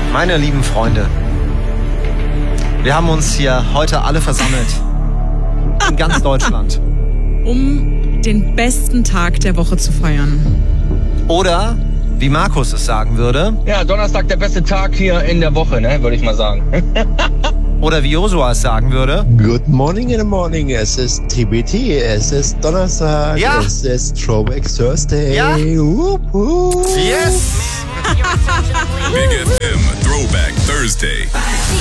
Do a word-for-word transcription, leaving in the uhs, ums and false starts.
Meine lieben Freunde, wir haben uns hier heute alle versammelt. In ganz Deutschland. Um den besten Tag der Woche zu feiern. Oder, wie Markus es sagen würde. Ja, Donnerstag der beste Tag hier in der Woche, ne, würde ich mal sagen. Oder wie Josua es sagen würde. Good morning in the morning, es ist T B T, es ist Donnerstag, ja. Es ist Throwback Thursday. Ja. Wup, wup. Yes! Big F M Throwback Thursday.